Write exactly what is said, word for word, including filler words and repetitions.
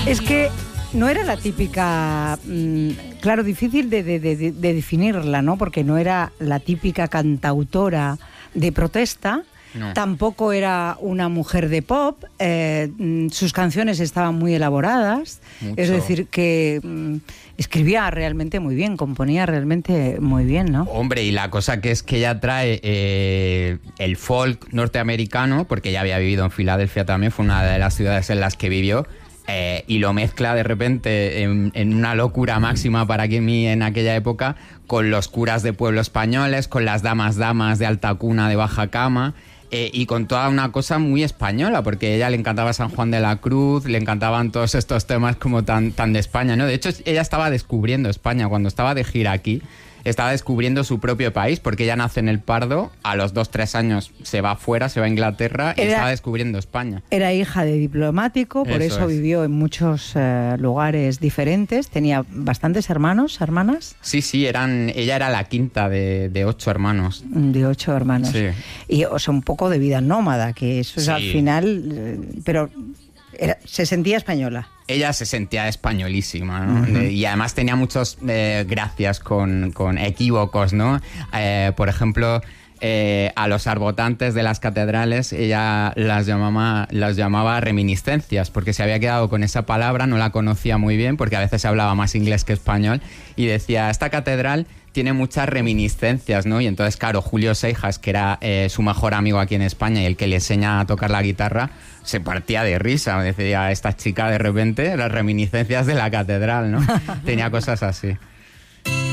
Es que no era la típica, mmm, claro, difícil de, de, de, de definirla, ¿no? Porque no era la típica cantautora de protesta. No. Tampoco era una mujer de pop, eh, sus canciones estaban muy elaboradas, Mucho. Es decir, que mm, escribía realmente muy bien, componía realmente muy bien, ¿no? Hombre, y la cosa que es que ella trae eh, el folk norteamericano, porque ella había vivido en Filadelfia también, fue una de las ciudades en las que vivió, eh, y lo mezcla de repente en, en una locura máxima para mí en aquella época, con los curas de pueblo españoles, con las damas damas de alta cuna, de baja cama. Eh, y con toda una cosa muy española, porque a ella le encantaba San Juan de la Cruz, le encantaban todos estos temas como tan, tan de España, ¿no? De hecho, ella estaba descubriendo España cuando estaba de gira aquí. Estaba descubriendo su propio país, porque ella nace en El Pardo, a los dos, tres años se va fuera, se va a Inglaterra y era, estaba descubriendo España. Era hija de diplomático, por eso, eso vivió en muchos eh, lugares diferentes. Tenía bastantes hermanos, hermanas. Sí, sí, eran, ella era la quinta de, de ocho hermanos. De ocho hermanos. Sí. Y, o sea, un poco de vida nómada, que eso es sí. al final... Eh, pero era, se sentía española. Ella se sentía españolísima, ¿no? Uh-huh. eh, y además tenía muchas eh, gracias con, con equívocos, ¿no? Eh, por ejemplo, eh, a los arbotantes de las catedrales ella las llamaba, las llamaba reminiscencias, porque se había quedado con esa palabra, no la conocía muy bien, porque a veces hablaba más inglés que español, y decía, esta catedral tiene muchas reminiscencias, ¿no? Y entonces, claro, Julio Seijas, que era eh, su mejor amigo aquí en España y el que le enseña a tocar la guitarra, se partía de risa. Decía, esta chica de repente, las reminiscencias de la catedral, ¿no? Tenía cosas así.